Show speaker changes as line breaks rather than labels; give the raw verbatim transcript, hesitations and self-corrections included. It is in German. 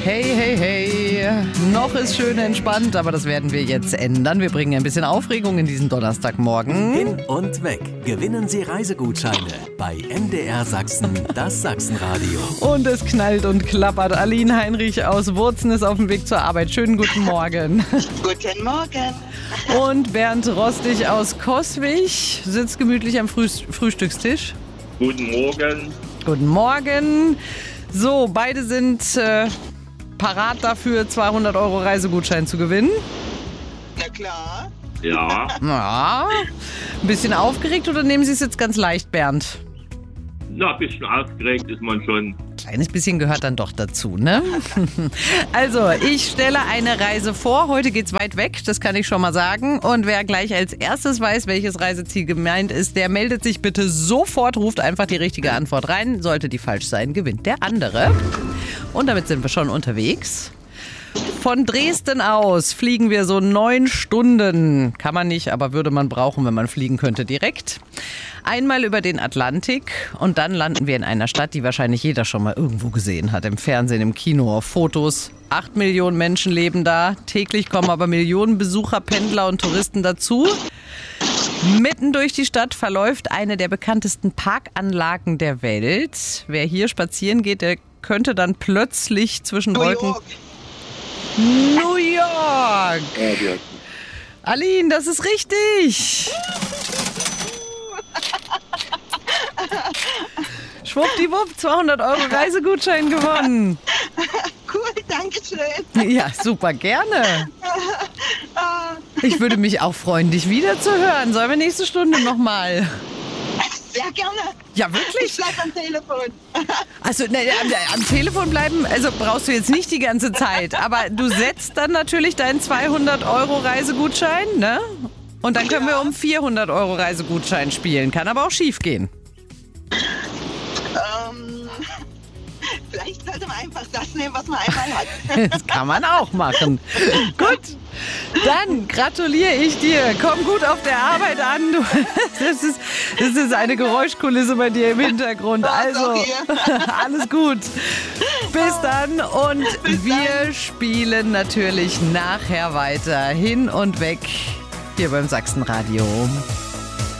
Hey, hey, hey. Noch ist schön entspannt, aber das werden wir jetzt ändern. Wir bringen ein bisschen Aufregung in diesen Donnerstagmorgen.
Hin und weg. Gewinnen Sie Reisegutscheine bei M D R Sachsen, das Sachsenradio.
Und es knallt und klappert. Aline Heinrich aus Wurzen ist auf dem Weg zur Arbeit. Schönen guten Morgen.
Guten Morgen.
Und Bernd Rostig aus Coswig sitzt gemütlich am Früh- Frühstückstisch.
Guten Morgen.
Guten Morgen. So, beide sind äh, parat dafür, zweihundert Euro Reisegutschein zu gewinnen.
Na klar.
Ja,
Ja, ein bisschen aufgeregt oder nehmen Sie es jetzt ganz leicht, Bernd?
na, ein bisschen aufgeregt ist man schon.
Kleines bisschen gehört dann doch dazu, ne? Also, ich stelle eine Reise vor. Heute geht's weit weg, das kann ich schon mal sagen. Und wer gleich als erstes weiß, welches Reiseziel gemeint ist, der meldet sich bitte sofort, ruft einfach die richtige Antwort rein. Sollte die falsch sein, gewinnt der andere. Und damit sind wir schon unterwegs. Von Dresden aus fliegen wir so neun Stunden. Kann man nicht, aber würde man brauchen, wenn man fliegen könnte, direkt. Einmal über den Atlantik und dann landen wir in einer Stadt, die wahrscheinlich jeder schon mal irgendwo gesehen hat. Im Fernsehen, im Kino, auf Fotos. Acht Millionen Menschen leben da. Täglich kommen aber Millionen Besucher, Pendler und Touristen dazu. Mitten durch die Stadt verläuft eine der bekanntesten Parkanlagen der Welt. Wer hier spazieren geht, der könnte dann plötzlich zwischen
New
Wolken...
York.
New York! Aline, das ist richtig! Schwuppdiwupp, zweihundert Euro Reisegutschein gewonnen.
Cool, danke schön.
Ja, super, gerne. Ich würde mich auch freuen, dich wiederzuhören. Sollen wir nächste Stunde nochmal?
Sehr gerne.
Ja,
Ich
wirklich?
bleib am Telefon.
Also ne, am, am Telefon bleiben, also brauchst du jetzt nicht die ganze Zeit. Aber du setzt dann natürlich deinen zweihundert Euro Reisegutschein, ne? Und dann können wir um vierhundert Euro Reisegutschein spielen. Kann aber auch schief gehen.
Ähm, vielleicht sollte man einfach das nehmen, was man einmal hat.
Das kann man auch machen. Gut, dann gratuliere ich dir. Komm gut auf der Arbeit an. Du, das, ist, das ist eine Geräuschkulisse bei dir im Hintergrund. Also, alles gut. Bis dann. Und wir spielen natürlich nachher weiter. Hin und weg hier beim Sachsenradio.